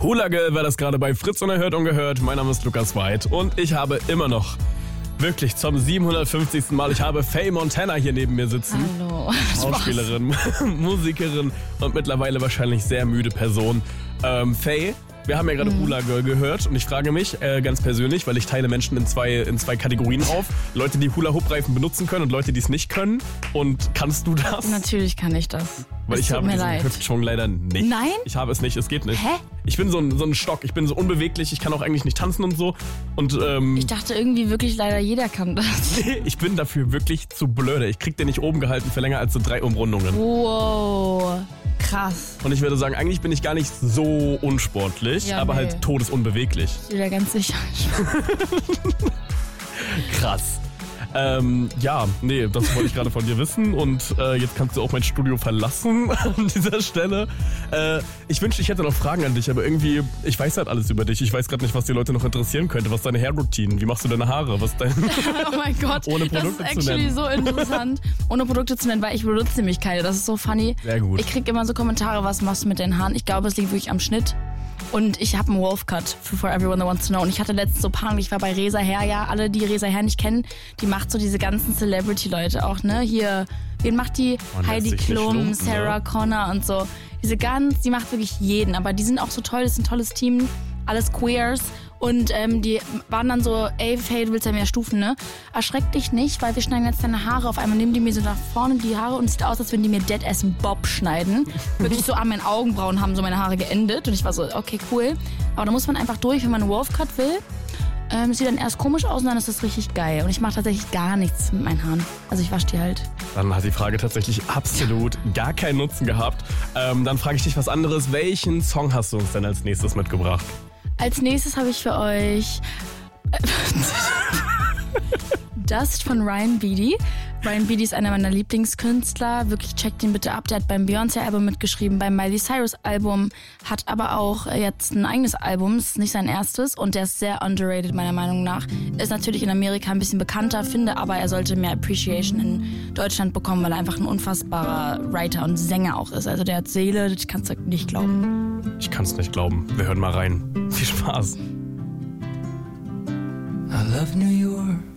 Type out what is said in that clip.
Hula Girl war das gerade bei Fritz Unerhört Ungehört. Mein Name ist Lukas White und ich habe immer noch, wirklich zum 750. Mal, ich habe Faye Montana hier neben mir sitzen. Hallo. Schauspielerin, Musikerin und mittlerweile wahrscheinlich sehr müde Person. Faye, wir haben ja gerade Hula Girl gehört und ich frage mich ganz persönlich, weil ich teile Menschen in zwei Kategorien auf. Leute, die Hula-Hoop-Reifen benutzen können und Leute, die es nicht können. Und kannst du das? Natürlich kann ich das. Weil ich habe diesen Hüftschwung leider nicht. Nein? Ich habe es nicht, es geht nicht. Hä? Ich bin so ein Stock, ich bin so unbeweglich, ich kann auch eigentlich nicht tanzen und so. Und Ich dachte irgendwie wirklich, leider jeder kann das. ich bin dafür wirklich zu blöde. Ich krieg den nicht oben gehalten für länger als so 3 Umrundungen. Wow, krass. Und ich würde sagen, eigentlich bin ich gar nicht so unsportlich, Ja, aber nee. halt todesunbeweglich. Ich bin da ganz sicher. Krass. Ja, nee, das wollte ich gerade von dir wissen und jetzt kannst du auch mein Studio verlassen an dieser Stelle. Ich wünschte, ich hätte noch Fragen an dich, aber irgendwie, ich weiß halt alles über dich. Ich weiß gerade nicht, was die Leute noch interessieren könnte. Was ist deine Hair-Routine? Wie machst du deine Haare? Was ist dein Oh mein Gott, Ohne Produkte das zu ist actually nennen. so interessant. Ohne Produkte zu nennen, weil ich benutze nämlich keine. Das ist so funny. Sehr gut. Ich krieg immer so Kommentare, was machst du mit deinen Haaren? Ich glaube, es liegt wirklich am Schnitt. Und ich habe einen Wolf-Cut for everyone that wants to know. Und ich hatte letztens so Panik, ich war bei Reza Hair, ja, alle, die Reza Hair nicht kennen, die macht so diese ganzen Celebrity-Leute auch, ne? Hier, wen macht die? Man lässt Heidi sich nicht Klum, lumpen, Sarah ne? Connor und so. Die macht wirklich jeden. Aber die sind auch so toll, das ist ein tolles Team, alles Queers. Und die waren dann so, ey, Faye, du willst ja mehr Stufen, ne? Erschreck dich nicht, weil wir schneiden jetzt deine Haare. Auf einmal nehmen die mir so nach vorne die Haare und es sieht aus, als würden die mir Dead-Ass Bob schneiden. Wirklich so an meinen Augenbrauen haben so meine Haare geendet. Und ich war so, okay, cool. Aber da muss man einfach durch, wenn man einen Wolf-Cut will. Es sieht dann erst komisch aus und dann ist das richtig geil. Und ich mache tatsächlich gar nichts mit meinen Haaren. Also ich wasche die halt. Dann hat die Frage tatsächlich absolut gar keinen Nutzen gehabt. Dann frage ich dich was anderes. Welchen Song hast du uns denn als nächstes mitgebracht? Als nächstes habe ich für euch Dust von Ryan Beatty. Ryan Beatty ist einer meiner Lieblingskünstler. Wirklich, checkt ihn bitte ab. Der hat beim Beyoncé-Album mitgeschrieben, beim Miley Cyrus-Album, hat aber auch jetzt ein eigenes Album. Das ist nicht sein erstes und der ist sehr underrated, meiner Meinung nach. Ist natürlich in Amerika ein bisschen bekannter, finde aber, er sollte mehr Appreciation in Deutschland bekommen, weil er einfach ein unfassbarer Writer und Sänger auch ist. Also der hat Seele, das kannst du nicht glauben. Ich kann es nicht glauben. Wir hören mal rein. Viel Spaß. I love New York.